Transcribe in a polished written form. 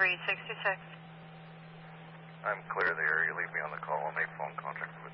3626. I'm clear there. You leave me on the call. I'll make phone contact with